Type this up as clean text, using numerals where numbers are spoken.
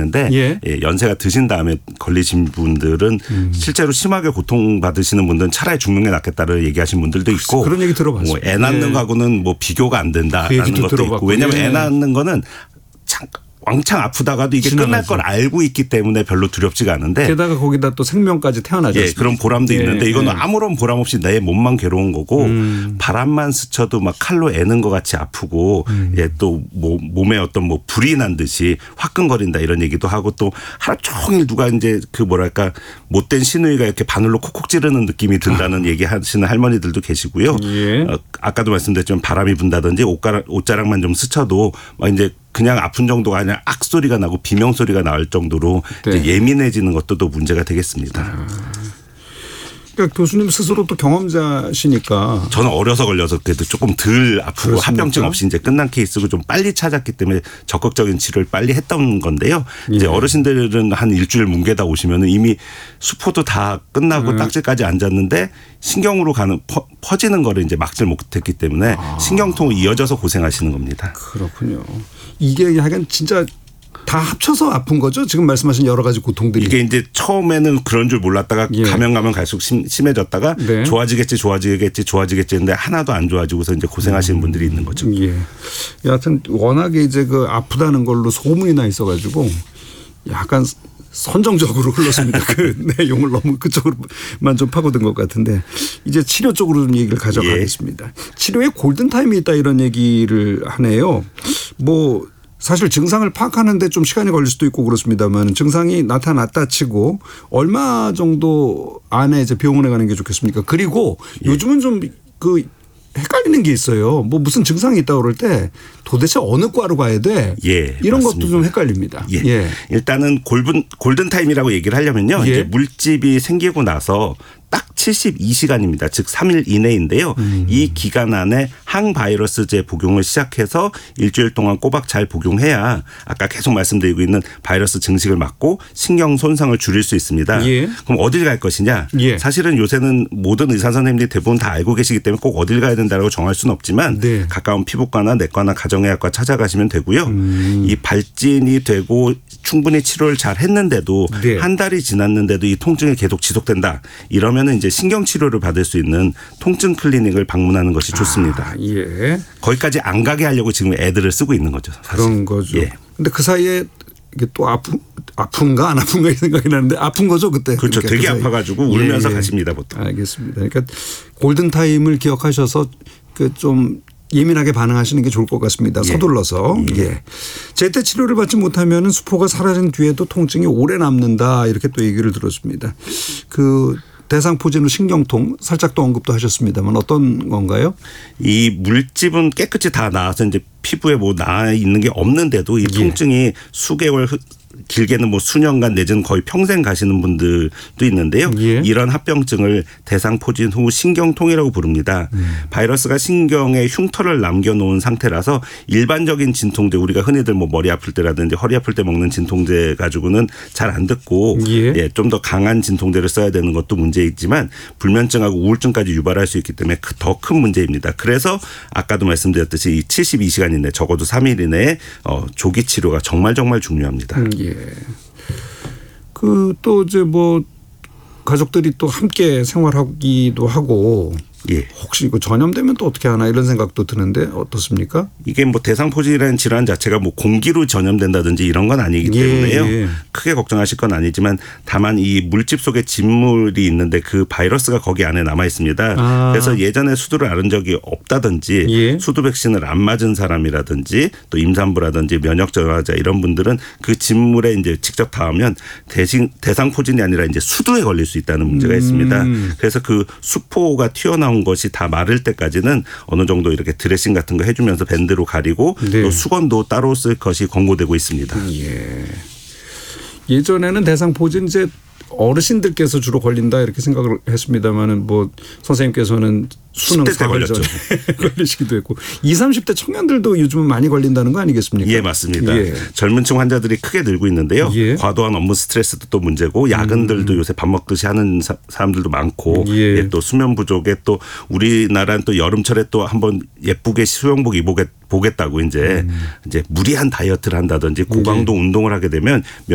있는데 예. 예, 연세가 드신 다음에 걸리신 분들은 실제로 심하게 고통받으시는 분들은 차라리 죽는 게 낫겠다를 얘기하신 분들도 있고 그런 얘기 들어봤습니다. 뭐 애 낳는 예. 거하고는 뭐 비교가 안 된다라는 것도 들어봤고. 있고 왜냐하면 예. 애 낳는 거는 왕창 아프다가도 이게 끝날 지나가죠. 걸 알고 있기 때문에 별로 두렵지가 않은데 게다가 거기다 또 생명까지 태어나지 예, 않습니까? 그런 보람도 예, 있는데 이거는 예. 아무런 보람 없이 내 몸만 괴로운 거고 바람만 스쳐도 막 칼로 애는 것 같이 아프고 예, 또 뭐 몸에 어떤 뭐 불이 난 듯이 화끈거린다 이런 얘기도 하고 또 하루 종일 누가 이제 그 뭐랄까 못된 시누이가 이렇게 바늘로 콕콕 찌르는 느낌이 든다는 얘기하시는 할머니들도 계시고요. 예. 아까도 말씀드렸지만 바람이 분다든지 옷자락만 좀 스쳐도 막 이제 그냥 아픈 정도가 아니라 악 소리가 나고 비명 소리가 나올 정도로 네. 이제 예민해지는 것도 또 문제가 되겠습니다. 그러니까 교수님 스스로 또 경험자시니까 저는 어려서 걸려서 그래도 조금 덜 아프고 그렇습니까? 합병증 없이 이제 끝난 케이스고 좀 빨리 찾았기 때문에 적극적인 치료를 빨리 했던 건데요. 이제 예. 어르신들은 한 일주일 뭉개다 오시면 이미 수포도 다 끝나고 딱지까지 앉았는데 신경으로 가는 퍼지는 거를 이제 막질 못했기 때문에 신경통이 이어져서 고생하시는 겁니다. 그렇군요. 이게 하여간 진짜 다 합쳐서 아픈 거죠? 지금 말씀하신 여러 가지 고통들이. 이게 이제 처음에는 그런 줄 몰랐다가 예. 가면 갈수록 심해졌다가 네. 좋아지겠지 했는데 하나도 안 좋아지고서 이제 고생하시는 분들이 있는 거죠. 예. 여하튼 워낙에 이제 그 아프다는 걸로 소문이 나 있어가지고 약간 선정적으로 흘렀습니다. 그 내용을 너무 그쪽으로만 좀 파고든 것 같은데 이제 치료 쪽으로 좀 얘기를 가져가겠습니다. 예. 치료에 골든타임이 있다 이런 얘기를 하네요. 뭐 사실 증상을 파악하는데 좀 시간이 걸릴 수도 있고 그렇습니다만 증상이 나타났다 치고 얼마 정도 안에 이제 병원에 가는 게 좋겠습니까? 그리고 요즘은 좀 그 헷갈리는 게 있어요. 뭐 무슨 증상이 있다고 그럴 때 도대체 어느 과로 가야 돼? 예, 이런 맞습니다. 것도 좀 헷갈립니다. 예. 예. 일단은 골든타임이라고 얘기를 하려면요. 예. 이제 물집이 생기고 나서 딱 72시간입니다. 즉 3일 이내인데요. 이 기간 안에 항바이러스제 복용을 시작해서 일주일 동안 꼬박 잘 복용해야 아까 계속 말씀드리고 있는 바이러스 증식을 막고 신경 손상을 줄일 수 있습니다. 예. 그럼 어딜 갈 것이냐. 예. 사실은 요새는 모든 의사 선생님들이 대부분 다 알고 계시기 때문에 꼭 어딜 가야 된다고 정할 수는 없지만 네. 가까운 피부과나 내과나 가정의학과 찾아가시면 되고요. 이 발진이 되고 충분히 치료를 잘 했는데도 네. 한 달이 지났는데도 이 통증이 계속 지속된다. 이러면은 이제 신경 치료를 받을 수 있는 통증 클리닉을 방문하는 것이 좋습니다. 예. 거기까지 안 가게 하려고 지금 애들을 쓰고 있는 거죠. 사실. 그런 거죠. 예. 근데 그 사이에 이게 또 아픈가 안 아픈가 이 생각이 나는데 아픈 거죠 그때. 그렇죠. 그러니까 되게 그 사이에. 아파가지고 울면서 예. 가십니다 보통. 알겠습니다. 그러니까 골든 타임을 기억하셔서 그 좀 예민하게 반응하시는 게 좋을 것 같습니다. 서둘러서. 예. 제때 치료를 받지 못하면 수포가 사라진 뒤에도 통증이 오래 남는다 이렇게 또 얘기를 들었습니다. 그 대상포진후 신경통 살짝 또 언급도 하셨습니다만 어떤 건가요? 이 물집은 깨끗이 다 나와서 이제 피부에 뭐 나 있는 게 없는데도 이 통증이 수개월 길게는 뭐 수년간 내지는 거의 평생 가시는 분들도 있는데요. 예. 이런 합병증을 대상포진 후 신경통이라고 부릅니다. 바이러스가 신경에 흉터를 남겨놓은 상태라서 일반적인 진통제 우리가 흔히들 뭐 머리 아플 때라든지 허리 아플 때 먹는 진통제 가지고는 잘 안 듣고 예. 좀 더 강한 진통제를 써야 되는 것도 문제이지만 불면증하고 우울증까지 유발할 수 있기 때문에 더 큰 문제입니다. 그래서 아까도 말씀드렸듯이 이 72시간 이내 적어도 3일 이내에 조기 치료가 정말 중요합니다. 예. 그 또 이제 뭐 가족들이 또 함께 생활하기도 하고 예. 혹시 이거 전염되면 또 어떻게 하나 이런 생각도 드는데 어떻습니까? 이게 뭐 대상포진이라는 질환 자체가 뭐 공기로 전염된다든지 이런 건 아니기 때문에요. 예. 크게 크게 걱정하실 건 아니지만 다만 이 물집 속에 진물이 있는데 그 바이러스가 거기 안에 남아 있습니다. 그래서 예전에 수두를 앓은 적이 없다든지 예. 수두 백신을 안 맞은 사람이라든지 또 임산부라든지 면역 저하자 이런 분들은 그 진물에 이제 직접 닿으면 대상포진이 아니라 이제 수두에 걸릴 수 있다는 문제가 있습니다. 그래서 그 수포가 튀어나온 것이 다 마를 때까지는 어느 정도 이렇게 드레싱 같은 거 해주면서 밴드로 가리고 네. 또 수건도 따로 쓸 것이 권고되고 있습니다. 예. 예전에는 대상포진 이제 어르신들께서 주로 걸린다 이렇게 생각을 했습니다마는 뭐 선생님께서는 수능 10대 때 4월 걸렸죠. 전에 걸리시기도 했고 20, 30대 청년들도 요즘은 많이 걸린다는 거 아니겠습니까? 예, 맞습니다. 예. 젊은 층 환자들이 크게 늘고 있는데요. 예. 과도한 업무 스트레스도 또 문제고 야근들도 요새 밥 먹듯이 하는 사람들도 많고 예. 또 수면 부족에 또 우리나라는 또 여름철에 또 한번 예쁘게 수영복 보겠다고 이제 무리한 다이어트를 한다든지 고강도 운동을 하게 되면